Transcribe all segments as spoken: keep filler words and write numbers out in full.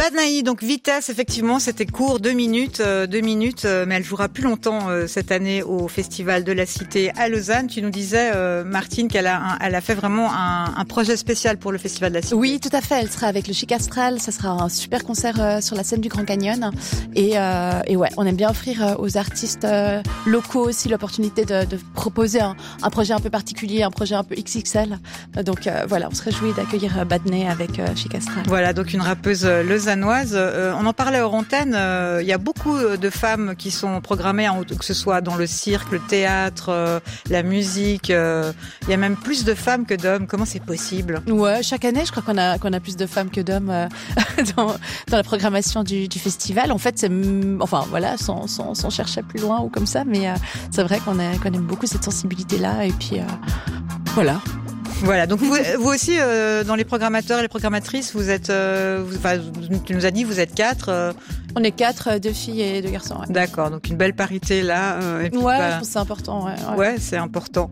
Badnaï, donc vitesse, effectivement, c'était court, deux minutes, euh, deux minutes, euh, mais elle jouera plus longtemps euh, cette année au Festival de la Cité à Lausanne. Tu nous disais, euh, Martine, qu'elle a, un, elle a fait vraiment un, un projet spécial pour le Festival de la Cité. Oui, tout à fait. Elle sera avec le Chic Astral. Ça sera un super concert euh, sur la scène du Grand Canyon. Et, euh, et ouais, on aime bien offrir euh, aux artistes euh, locaux aussi l'opportunité de, de proposer un, un projet un peu particulier, un projet un peu X X L. Donc euh, voilà, on se réjouit d'accueillir euh, Badnaï avec euh, Chic Astral. Voilà, donc une rappeuse euh, lausannoise. Euh, on en parlait hors antenne. Euh, il y a beaucoup de femmes qui sont programmées, en, que ce soit dans le cirque, le théâtre, euh, la musique. Euh, il y a même plus de femmes que d'hommes. Comment c'est possible? Ouais, chaque année, je crois qu'on a qu'on a plus de femmes que d'hommes euh, dans, dans la programmation du, du festival. En fait, c'est, enfin voilà, sans, sans, sans chercher plus loin ou comme ça, mais euh, c'est vrai qu'on, a, qu'on aime beaucoup cette sensibilité-là. Et puis euh, voilà. Voilà, donc vous, vous aussi, euh, dans les programmateurs et les programmatrices, vous êtes, euh, vous, enfin, tu nous as dit, vous êtes quatre. Euh... On est quatre, deux filles et deux garçons. Ouais. D'accord, donc une belle parité là. Euh, et puis, ouais, bah... je pense que c'est important. Ouais, ouais. ouais c'est important.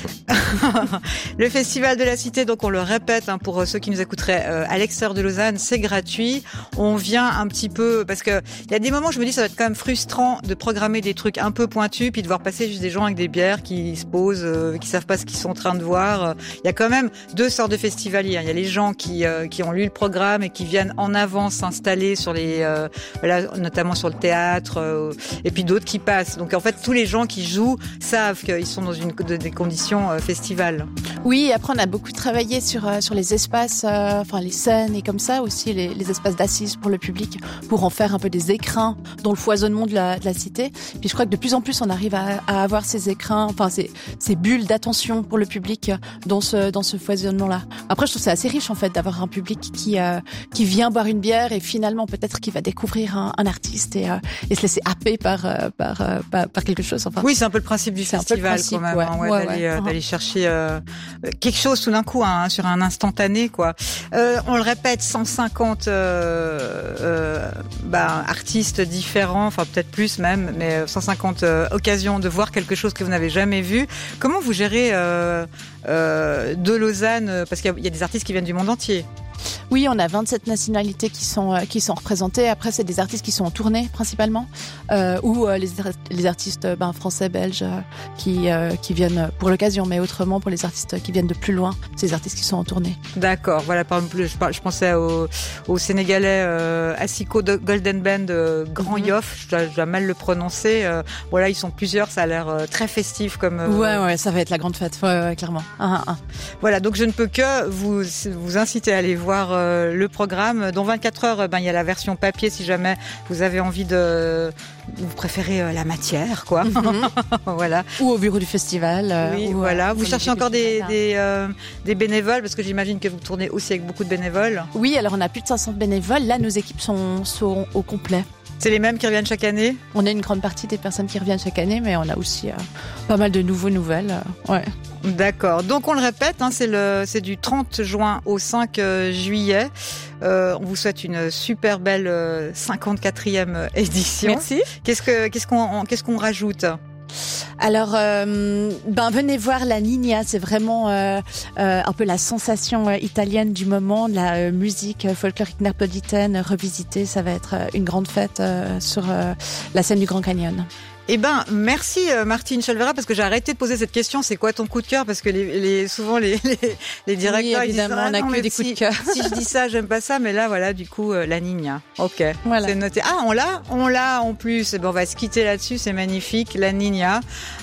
Le Festival de la Cité, donc on le répète hein, pour ceux qui nous écouteraient euh, à l'extérieur de Lausanne, c'est gratuit. On vient un petit peu parce que il y a des moments, où je me dis, ça va être quand même frustrant de programmer des trucs un peu pointus, puis de voir passer juste des gens avec des bières qui se posent, euh, qui savent pas ce qu'ils sont en train de voir. Il y a quand même deux sortes de festivaliers. Il y a les gens qui euh, qui ont lu le programme et qui viennent en avance s'installer sur les euh, voilà, notamment sur le théâtre, euh, et puis d'autres qui passent. Donc en fait, tous les gens qui jouent savent qu'ils sont dans une de, des conditions euh, festivales. Oui, après on a beaucoup travaillé sur euh, sur les espaces, euh, enfin les scènes et comme ça aussi les, les espaces d'assises pour le public, pour en faire un peu des écrins dans le foisonnement de la, de la cité. Puis je crois que de plus en plus on arrive à, à avoir ces écrins, enfin ces ces bulles d'attention pour le public dans ce dans ce foisonnement-là. Après, je trouve que c'est assez riche en fait d'avoir un public qui euh, qui vient boire une bière et finalement peut-être qui va découvrir un, un artiste et, euh, et se laisser happer par, euh, par, euh, par par quelque chose. Enfin, oui, c'est un peu le principe du festival principe, quand même, ouais, hein, ouais, ouais, d'aller, ouais. Euh, d'aller chercher euh, quelque chose tout d'un coup hein, sur un instantané quoi. Euh, on le répète, cent cinquante euh, euh, bah, artistes différents, enfin peut-être plus même, mais cent cinquante euh, occasions de voir quelque chose que vous n'avez jamais vu. Comment vous gérez euh, euh, de Lausanne, parce qu'il y a, il y a des artistes qui viennent du monde entier? Oui, on a vingt-sept nationalités qui sont euh, qui sont représentées. Après, c'est des artistes qui sont en tournée principalement, euh, ou euh, les, les artistes ben, français, belges euh, qui euh, qui viennent pour l'occasion, mais autrement pour les artistes qui viennent de plus loin, c'est les artistes qui sont en tournée. D'accord. Voilà, par exemple, je, je pensais au, au Sénégalais euh, Asiko Golden Band euh, Grand mm-hmm. Yoff. Je dois, je dois mal le prononcer. Euh, voilà, ils sont plusieurs. Ça a l'air euh, très festif comme. Euh... Ouais, ouais, ça va être la grande fête. Ouais, ouais clairement. Un, un, un. Voilà, donc je ne peux que vous vous inciter à aller voir euh, le programme. Dans vingt-quatre heures, ben il y a la version papier si jamais vous avez envie de, vous préférez euh, la matière, quoi. Mm-hmm. Voilà. Ou au bureau du festival. Euh, oui, ou, voilà. Euh, vous cherchez encore des des, euh, des bénévoles parce que j'imagine que vous tournez aussi avec beaucoup de bénévoles. Oui, alors on a plus de cinq cents bénévoles. Là, nos équipes sont sont au complet. C'est les mêmes qui reviennent chaque année? On a une grande partie des personnes qui reviennent chaque année, mais on a aussi euh, pas mal de nouveaux nouvelles. Euh, ouais. D'accord. Donc on le répète, hein, c'est le, c'est du trente juin au cinq juillet. Euh, on vous souhaite une super belle euh, cinquante-quatrième édition. Merci. Qu'est-ce que, qu'est-ce qu'on, qu'est-ce qu'on rajoute? Alors, euh, ben venez voir la Nina, c'est vraiment euh, euh, un peu la sensation euh, italienne du moment, de la euh, musique folklorique napolitaine revisitée. Ça va être euh, une grande fête euh, sur euh, la scène du Grand Canyon. Eh ben, merci Martine Chalvera, parce que j'ai arrêté de poser cette question. C'est quoi ton coup de cœur? Parce que les, les souvent les les, les directeurs oui, évidemment, ils disent, ah, on a que des si, coups de cœur. Si je dis ça, j'aime pas ça, mais là voilà, du coup euh, la Nina. Ok, voilà. C'est noté. Ah, on l'a, on l'a en plus. Eh ben, on va se quitter là-dessus. C'est magnifique, la Nina.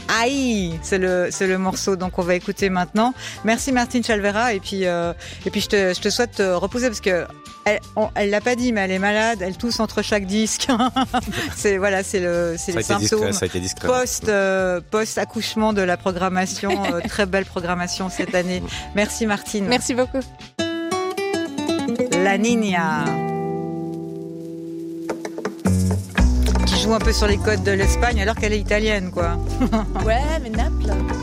Aïe, c'est le c'est le morceau donc on va écouter maintenant. Merci Martine Chalvera et puis euh, et puis je te je te souhaite te reposer parce que Elle, on, elle l'a pas dit, mais elle est malade. Elle tousse entre chaque disque. c'est voilà, c'est le, c'est ça les symptômes post euh, post accouchement de la programmation. euh, très belle programmation cette année. Merci Martine. Merci beaucoup. La Nina, qui joue un peu sur les codes de l'Espagne alors qu'elle est italienne, quoi. Ouais, mais Naples.